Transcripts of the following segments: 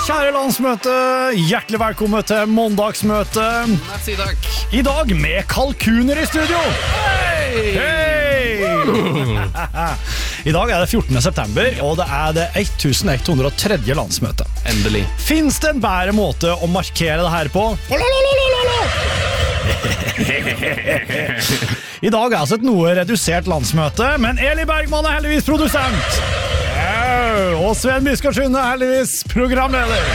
Kjære landsmøte, hjertelig velkommen til måndagsmøte. Merci, takk. I dag med kalkuner i studio. Hei! I dag er det 14. september, og det er det 1103. landsmøte. Endelig. Finns det en bedre måte å markere det her på? I dag er altså et noe redusert landsmøte, men Eli Bergman er heldigvis produsent. Og Sven Biskarsund er heldigvis programleder.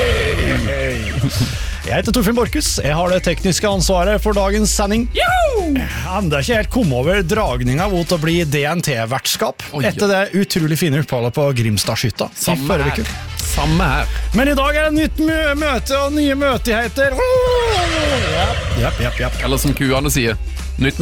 Jeg heter Torfinn Borkus. Jeg har det tekniske ansvaret for dagens sending. Enda ikke helt kom over dragninga mot å bli DNT-vertskap etter det utrolig fine oppholdet på Grimstadshytta. Samme her. Men i dag er det nytt møte og nye møtigheter. Japp. Eller som kuene sier, nytt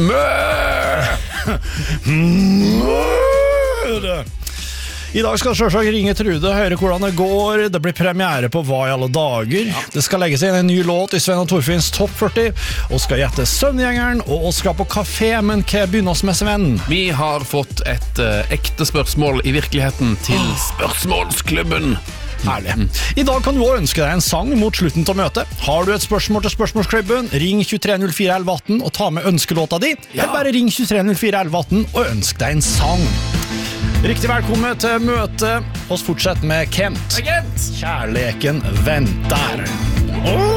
I dag skal selvsagt ringe Trude, høre hvordan det går. Det blir premiere på Hva i alle dager. Det skal legges inn en ny låt i Sven og Torfinns Topp 40, og skal gjette Søvngjengeren, og skal på kafé, men hva begynner oss med, Sven? Vi har fått et ekte spørsmål i virkeligheten til Spørsmålsklubben. Herlig. I dag kan du også ønske deg en sang mot slutten til møtet. Har du et spørsmål til Spørsmålsklubben, ring 2304 1118 og ta med ønskelåta di. Eller bare ring 2304 1118 og ønsk deg en sang. Riktig velkommen til møte. Oss fortsett med Kent. Kjærleken venter.